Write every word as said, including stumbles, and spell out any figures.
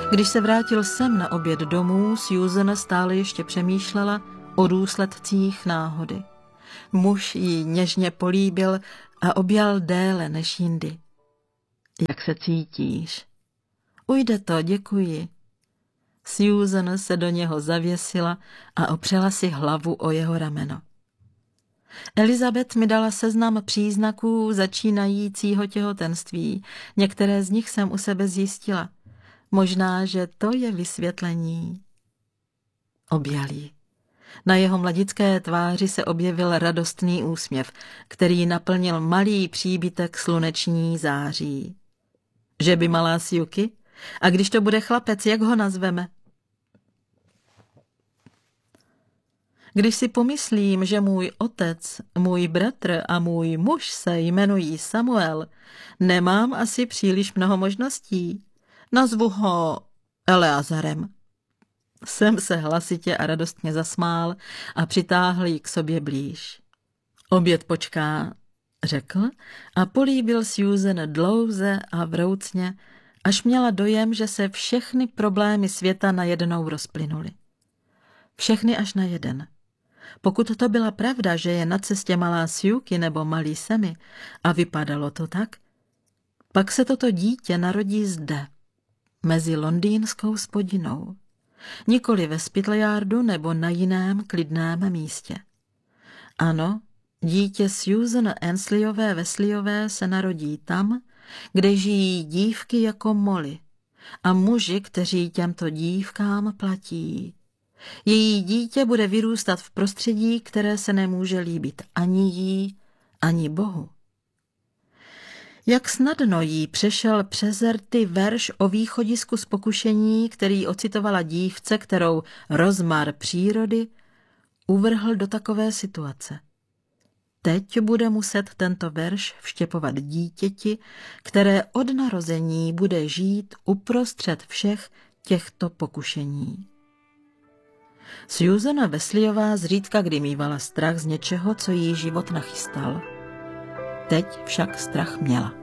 Když se vrátil sem na oběd domů, Susan stále ještě přemýšlela o důsledcích náhody. Muž ji něžně políbil a objal déle než jindy. Jak se cítíš? Ujde to, děkuji. Susan se do něho zavěsila a opřela si hlavu o jeho rameno. Elizabeth mi dala seznam příznaků začínajícího těhotenství. Některé z nich jsem u sebe zjistila. Možná, že to je vysvětlení. Objal ji. Na jeho mladické tváři se objevil radostný úsměv, který naplnil malý příbytek sluneční září. Že by malá Sjuky? A když to bude chlapec, jak ho nazveme? Když si pomyslím, že můj otec, můj bratr a můj muž se jmenují Samuel, nemám asi příliš mnoho možností. Nazvu ho Eleazarem. Jsem se hlasitě a radostně zasmál a přitáhl ji k sobě blíž. Oběd počká, řekl a políbil Susan dlouze a vroucně, až měla dojem, že se všechny problémy světa najednou rozplynuly. Všechny až na jeden. Pokud to byla pravda, že je na cestě malá Sjuky nebo malý Sammy, a vypadalo to tak, pak se toto dítě narodí zde, mezi londýnskou spodinou. Nikoli ve Spitaleyardu nebo na jiném klidném místě. Ano, dítě Susan Annesleyové Wesleyové se narodí tam, kde žijí dívky jako Molly a muži, kteří těmto dívkám platí. Její dítě bude vyrůstat v prostředí, které se nemůže líbit ani jí, ani Bohu. Jak snadno jí přešel přes rty verš o východisku z pokušení, který ocitovala dívce, kterou rozmar přírody uvrhl do takové situace. Teď bude muset tento verš vštěpovat dítěti, které od narození bude žít uprostřed všech těchto pokušení. Susan Wesleyová zřídka kdy mívala strach z něčeho, co jí život nachystal. Teď však strach měla.